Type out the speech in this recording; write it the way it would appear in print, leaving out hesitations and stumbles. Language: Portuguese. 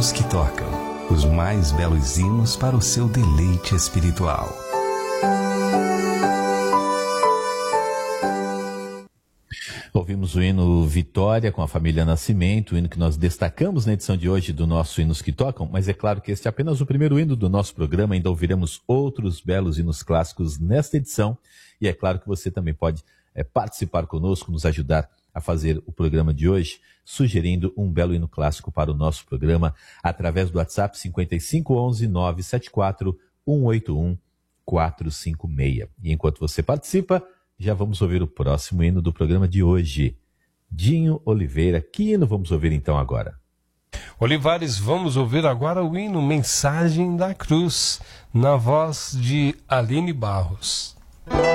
hinos que tocam, os mais belos hinos para o seu deleite espiritual. Ouvimos o hino Vitória com a família Nascimento, o hino que nós destacamos na edição de hoje do nosso Hinos que Tocam, mas é claro que este é apenas o primeiro hino do nosso programa, ainda ouviremos outros belos hinos clássicos nesta edição, e é claro que você também pode participar conosco, nos ajudar a fazer o programa de hoje, sugerindo um belo hino clássico para o nosso programa, através do WhatsApp 5511-974-181-456. E enquanto você participa, já vamos ouvir o próximo hino do programa de hoje. Dinho Oliveira, que hino vamos ouvir então agora? Olivares, vamos ouvir agora o hino Mensagem da Cruz, na voz de Aline Barros.